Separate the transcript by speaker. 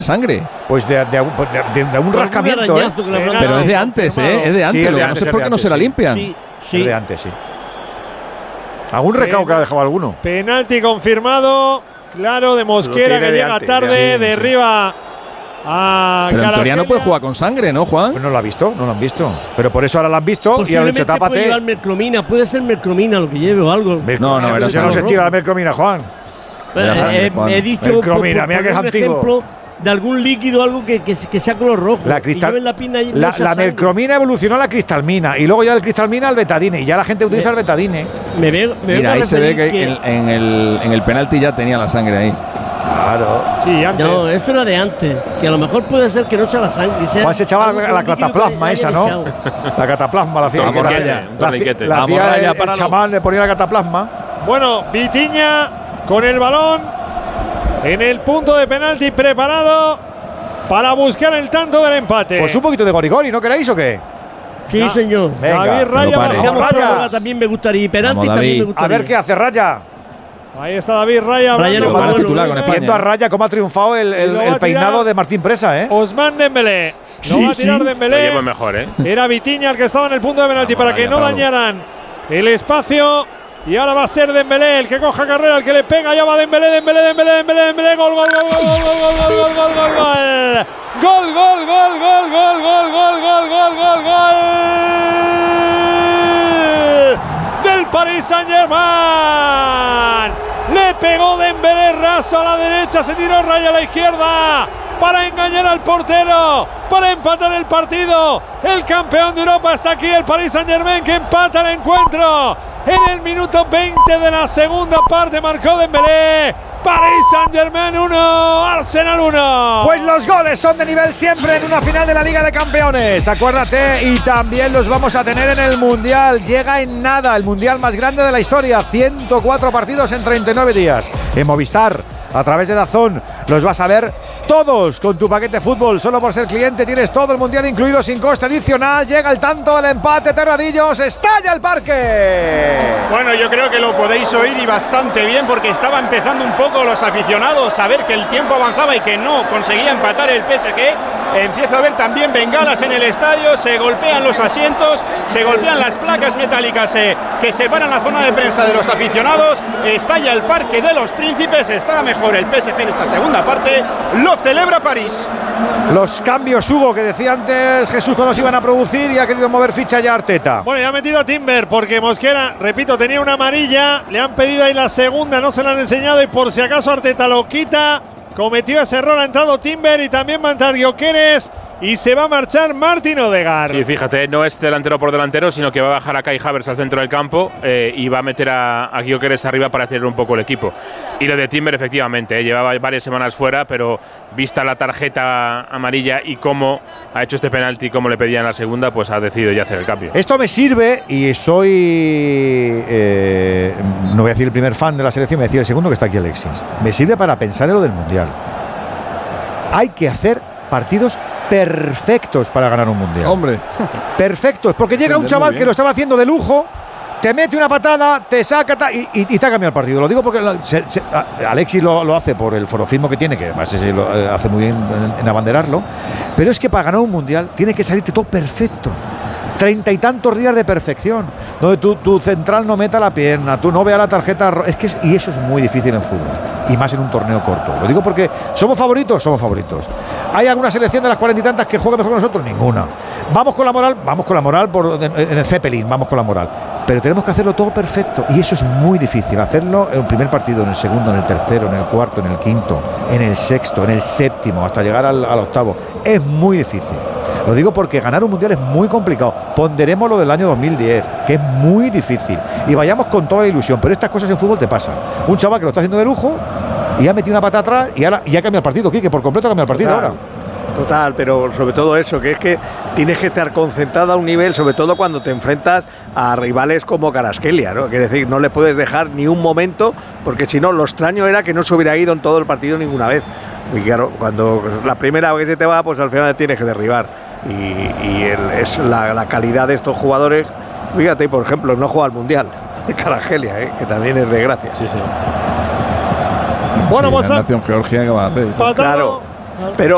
Speaker 1: sangre.
Speaker 2: Pues de un rascamiento, ¿eh?
Speaker 1: Pero es de antes, ¿eh? Es de antes.
Speaker 2: Sí,
Speaker 1: lo que no sé por qué no se la limpian.
Speaker 3: Sí.
Speaker 2: Es de antes, sí. Algún recao que ha dejado alguno.
Speaker 4: Penalti confirmado. Claro, de Mosquera, que llega tarde, derriba a
Speaker 1: Pero en teoría no puede jugar con sangre, ¿no, Juan?
Speaker 2: Pues no lo ha visto, no lo han visto. Pero por eso ahora lo han visto y han dicho tápate.
Speaker 3: Puede ser mercromina lo que lleve o algo.
Speaker 1: No,
Speaker 2: pero si no se estira la mercromina, Juan.
Speaker 3: He dicho
Speaker 2: mercromina, mira que es antiguo.
Speaker 3: Ejemplo de algún líquido, algo que sea color rojo.
Speaker 2: La mercromina evolucionó a la cristalmina y luego ya del cristalmina al betadine y ya la gente utiliza el betadine.
Speaker 1: Mira, ahí se ve que en el penalti ya tenía la sangre ahí.
Speaker 2: Claro.
Speaker 4: Sí, antes.
Speaker 3: No, eso era de antes. Que a lo mejor puede ser que no sea la sangre.
Speaker 2: Juan se echaba la cataplasma esa, ¿no? La cataplasma la hacía. La hacía el chamán, le ponía la cataplasma.
Speaker 4: Bueno, Vitinha con el balón en el punto de penalti preparado para buscar el tanto del empate.
Speaker 2: Pues un poquito de gorigori, ¿no queréis o qué?
Speaker 3: Sí, señor.
Speaker 2: Venga,
Speaker 4: David Raya
Speaker 2: Raya
Speaker 3: también me gustaría y penalti también me gustaría.
Speaker 2: A ver qué hace Raya.
Speaker 4: Ahí está David Raya.
Speaker 2: Viendo a Raya cómo ha triunfado el peinado de Martín Presa, ¿eh?
Speaker 4: Ousmane Dembélé. No va a tirar Dembélé.
Speaker 5: Lo lleva mejor, ¿eh?
Speaker 4: Era Vitinha el que estaba en el punto de penalti para que no dañaran el espacio. Y ahora va a ser Dembélé el que coja carrera, el que le pega. Ya va Dembélé. Gol. Del Paris Saint-Germain. Le pegó Dembélé raso a la derecha, se tiró Raya a la izquierda para engañar al portero, para empatar el partido. El campeón de Europa está aquí, el Paris Saint-Germain, que empata el encuentro. En el minuto 20 de la segunda parte marcó Dembélé. Paris Saint-Germain 1, Arsenal 1.
Speaker 2: Pues los goles son de nivel siempre en una final de la Liga de Campeones. Acuérdate, y también los vamos a tener en el Mundial. Llega en nada, el Mundial más grande de la historia. 104 partidos en 39 días. En Movistar, a través de DAZN, los vas a ver todos con tu paquete fútbol. Solo por ser cliente tienes todo el Mundial incluido sin coste adicional. Llega el tanto del empate, Terradillos. ¡Estalla el parque!
Speaker 5: Bueno, yo creo que lo podéis oír y bastante bien, porque estaba empezando un poco los aficionados a ver que el tiempo avanzaba y que no conseguía empatar el PSG. Empieza a haber también bengalas en el estadio, se golpean los asientos, se golpean las placas metálicas que separan la zona de prensa de los aficionados. Estalla el Parque de los Príncipes, está mejor el PSG en esta segunda parte, lo celebra París.
Speaker 2: Los cambios, Hugo, que decía antes Jesús cuando se iban a producir, y ha querido mover ficha ya Arteta.
Speaker 4: Bueno, ya ha metido a Timber porque Mosquera, repito, tenía una amarilla, le han pedido ahí la segunda, no se la han enseñado y por si acaso Arteta lo quita. Cometió ese error, ha entrado Timber y también va a entrar Gyökeres y se va a marchar Martin Odegaard.
Speaker 5: Sí, fíjate, no es delantero por delantero, sino que va a bajar a Kai Havertz al centro del campo y va a meter a Gyökeres arriba para acelerar un poco el equipo. Y lo de Timber, efectivamente, llevaba varias semanas fuera, pero vista la tarjeta amarilla y cómo ha hecho este penalti, como le pedían la segunda, pues ha decidido ya hacer el cambio.
Speaker 2: Esto me sirve, y soy, no voy a decir el primer fan de la selección, me voy a decir el segundo, que está aquí Alexis. Me sirve para pensar en lo del Mundial. Hay que hacer partidos perfectos para ganar un Mundial.
Speaker 1: Hombre.
Speaker 2: Perfectos, porque llega un chaval que lo estaba haciendo de lujo, te mete una patada, te saca y te ha cambiado el partido. Lo digo porque Alexis lo hace por el forofismo que tiene, que además lo hace muy bien en abanderarlo, pero es que para ganar un Mundial tiene que salirte todo perfecto. 30 y tantos días de perfección, donde tu central no meta la pierna, tú no veas la tarjeta. Y eso es muy difícil en fútbol, y más en un torneo corto. Lo digo porque somos favoritos. ¿Hay alguna selección de las 40 y tantas que juegue mejor que nosotros? Ninguna. Vamos con la moral en el Zeppelin, vamos con la moral. Pero tenemos que hacerlo todo perfecto, y eso es muy difícil. Hacerlo en el primer partido, en el segundo, en el tercero, en el cuarto, en el quinto, en el sexto, en el séptimo, hasta llegar al octavo. Es muy difícil. Lo digo porque ganar un Mundial es muy complicado. Ponderemos lo del año 2010, que es muy difícil, y vayamos con toda la ilusión, pero estas cosas en fútbol te pasan. Un chaval que lo está haciendo de lujo y ha metido una pata atrás y ahora ya cambia el partido, Quique, por completo cambia el partido.
Speaker 6: Total,
Speaker 2: ahora.
Speaker 6: Total, pero sobre todo eso, que es que tienes que estar concentrado a un nivel, sobre todo cuando te enfrentas a rivales como Kvaratskhelia, ¿no? Es decir, no le puedes dejar ni un momento, porque si no, lo extraño era que no se hubiera ido en todo el partido ninguna vez. Y claro, cuando la primera vez que se te va, pues al final tienes que derribar. Es la calidad de estos jugadores. Fíjate, por ejemplo, no juega al Mundial Kvaratskhelia, que también es de gracia.
Speaker 1: Sí.
Speaker 4: Bueno,
Speaker 1: pues la nación Georgia, ¿qué va a hacer?
Speaker 6: Claro, pero